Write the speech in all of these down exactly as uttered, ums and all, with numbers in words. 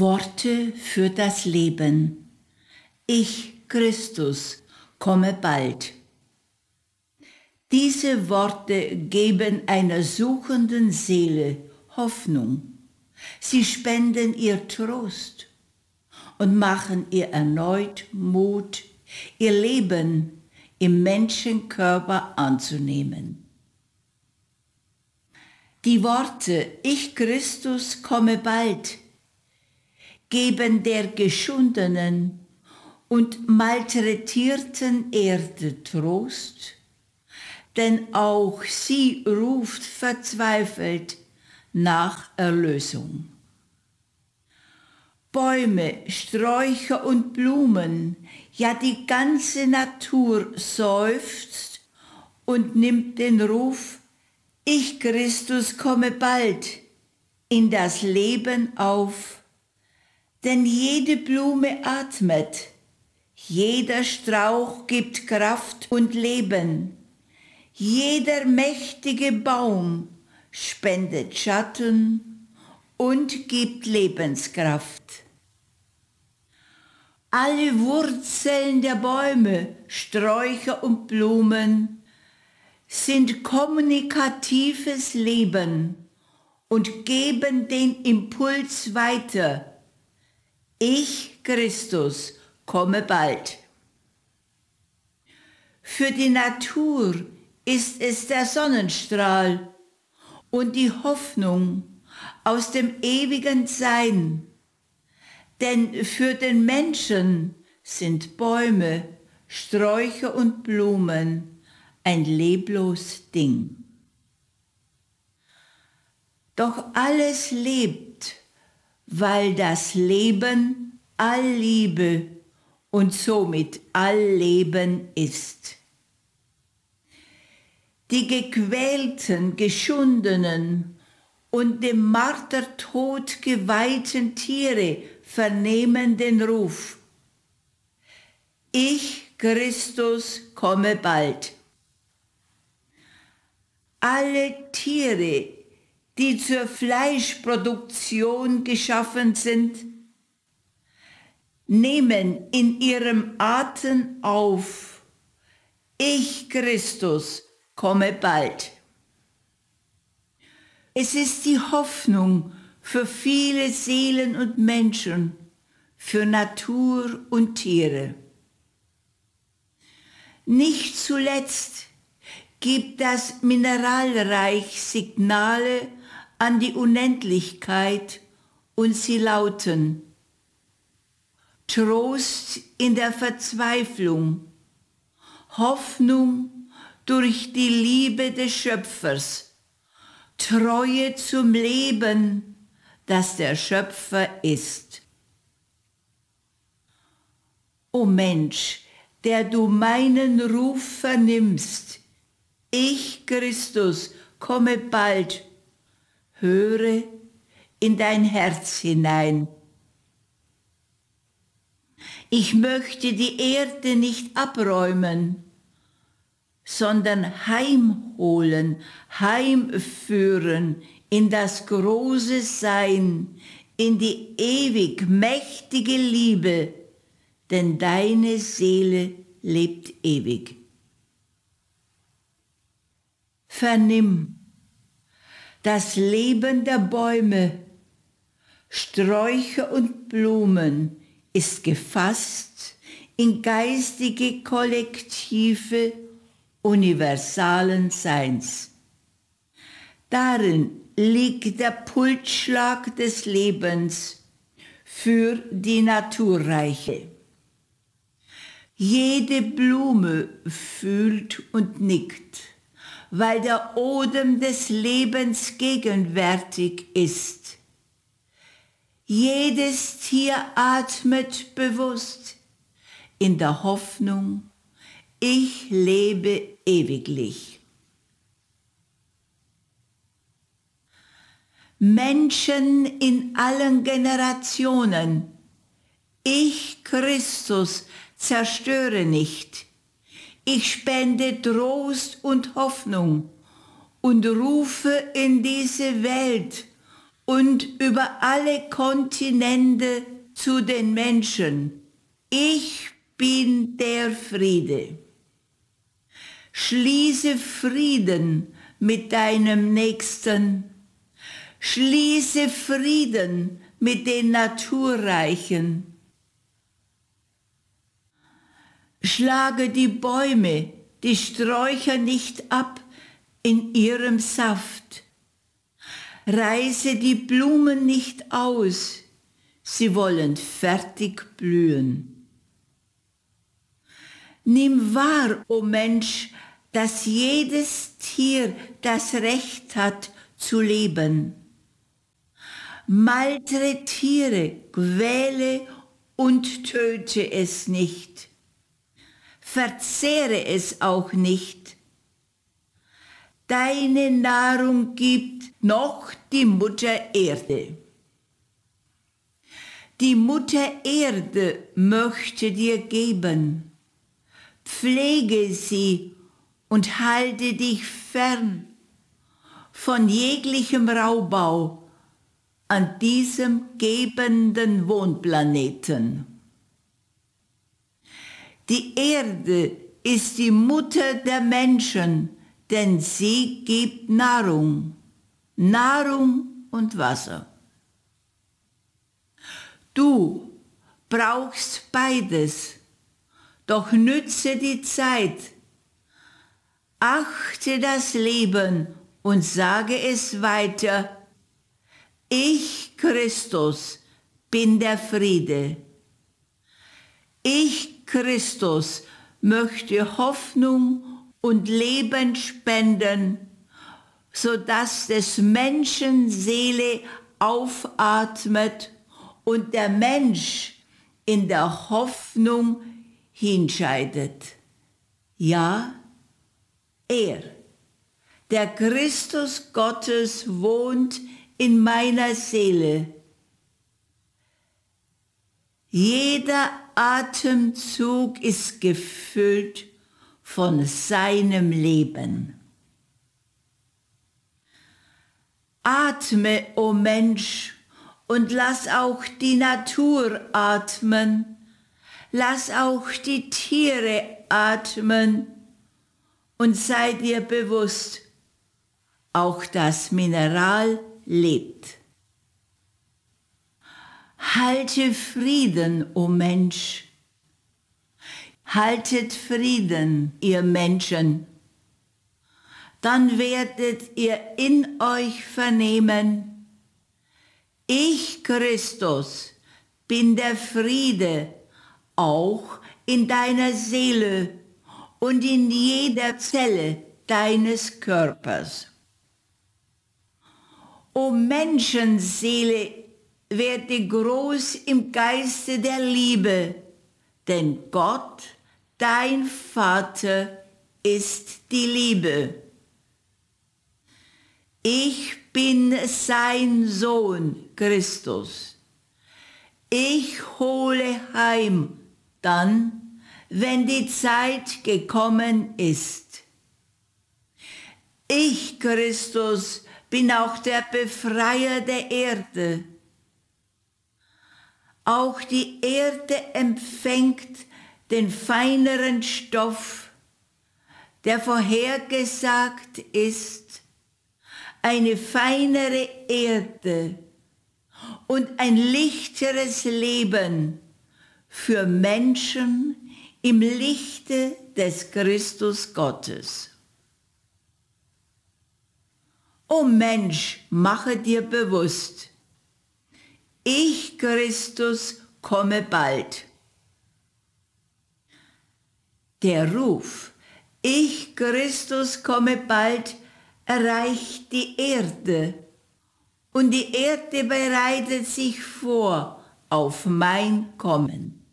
Worte für das Leben. Ich, Christus, komme bald. Diese Worte geben einer suchenden Seele Hoffnung. Sie spenden ihr Trost und machen ihr erneut Mut, ihr Leben im Menschenkörper anzunehmen. Die Worte Ich, Christus, komme bald geben der geschundenen und malträtierten Erde Trost, denn auch sie ruft verzweifelt nach Erlösung. Bäume, Sträucher und Blumen, ja die ganze Natur seufzt und nimmt den Ruf, Ich, Christus, komme bald, in das Leben auf. Denn jede Blume atmet, jeder Strauch gibt Kraft und Leben, jeder mächtige Baum spendet Schatten und gibt Lebenskraft. Alle Wurzeln der Bäume, Sträucher und Blumen sind kommunikatives Leben und geben den Impuls weiter. Ich, Christus, komme bald. Für die Natur ist es der Sonnenstrahl und die Hoffnung aus dem ewigen Sein. Denn für den Menschen sind Bäume, Sträucher und Blumen ein leblos Ding. Doch alles lebt, weil das Leben all Liebe und somit all Leben ist. Die gequälten, geschundenen und dem Martertod geweihten Tiere vernehmen den Ruf. Ich, Christus, komme bald. Alle Tiere, die zur Fleischproduktion geschaffen sind, nehmen in ihrem Atem auf, ich, Christus, komme bald. Es ist die Hoffnung für viele Seelen und Menschen, für Natur und Tiere. Nicht zuletzt gibt das Mineralreich Signale an die Unendlichkeit und sie lauten: Trost in der Verzweiflung, Hoffnung durch die Liebe des Schöpfers, Treue zum Leben, das der Schöpfer ist. O Mensch, der du meinen Ruf vernimmst, ich, Christus, komme bald, höre in dein Herz hinein. Ich möchte die Erde nicht abräumen, sondern heimholen, heimführen in das große Sein, in die ewig mächtige Liebe, denn deine Seele lebt ewig. Vernimm das Leben der Bäume, Sträucher und Blumen ist gefasst in geistige Kollektive universalen Seins. Darin liegt der Pulsschlag des Lebens für die Naturreiche. Jede Blume fühlt und nickt, weil der Odem des Lebens gegenwärtig ist. Jedes Tier atmet bewusst in der Hoffnung, ich lebe ewiglich. Menschen in allen Generationen, ich, Christus, zerstöre nicht. Ich spende Trost und Hoffnung und rufe in diese Welt und über alle Kontinente zu den Menschen: Ich bin der Friede. Schließe Frieden mit deinem Nächsten. Schließe Frieden mit den Naturreichen. Schlage die Bäume, die Sträucher nicht ab in ihrem Saft. Reiße die Blumen nicht aus, sie wollen fertig blühen. Nimm wahr, o Mensch, dass jedes Tier das Recht hat zu leben. Malträtiere, quäle und töte es nicht. Verzehre es auch nicht. Deine Nahrung gibt noch die Mutter Erde. Die Mutter Erde möchte dir geben. Pflege sie und halte dich fern von jeglichem Raubbau an diesem gebenden Wohnplaneten. Die Erde ist die Mutter der Menschen, denn sie gibt Nahrung, Nahrung und Wasser. Du brauchst beides, doch nütze die Zeit, achte das Leben und sage es weiter: Ich, Christus, bin der Friede. Ich, Christus, möchte Hoffnung und Leben spenden, sodass des Menschen Seele aufatmet und der Mensch in der Hoffnung hinscheidet. Ja, er, der Christus Gottes, wohnt in meiner Seele. Jeder Atemzug ist gefüllt von seinem Leben. Atme, o Mensch, und lass auch die Natur atmen. Lass auch die Tiere atmen und sei dir bewusst, auch das Mineral lebt. Halte Frieden, o Mensch. Haltet Frieden, ihr Menschen. Dann werdet ihr in euch vernehmen: Ich, Christus, bin der Friede, auch in deiner Seele und in jeder Zelle deines Körpers. O Menschenseele, werde groß im Geiste der Liebe, denn Gott, dein Vater, ist die Liebe. Ich bin sein Sohn, Christus. Ich hole heim, dann, wenn die Zeit gekommen ist. Ich, Christus, bin auch der Befreier der Erde. Auch die Erde empfängt den feineren Stoff, der vorhergesagt ist, eine feinere Erde und ein lichteres Leben für Menschen im Lichte des Christus Gottes. O Mensch, mache dir bewusst: Ich, Christus, komme bald. Der Ruf, ich, Christus, komme bald, erreicht die Erde, und die Erde bereitet sich vor auf mein Kommen.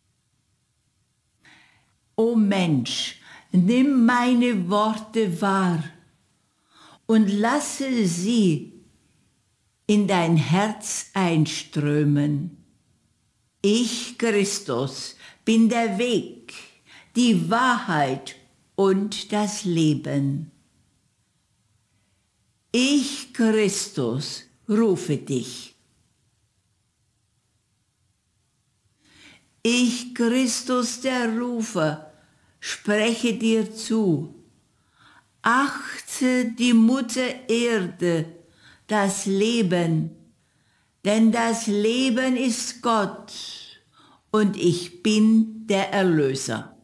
O Mensch, nimm meine Worte wahr und lasse sie in dein Herz einströmen. Ich, Christus, bin der Weg, die Wahrheit und das Leben. Ich, Christus, rufe dich. Ich, Christus der Rufer, spreche dir zu. Achte die Mutter Erde, das Leben, denn das Leben ist Gott und ich bin der Erlöser.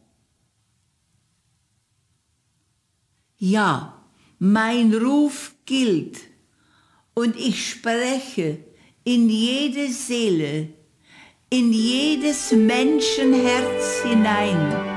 Ja, mein Ruf gilt und ich spreche in jede Seele, in jedes Menschenherz hinein.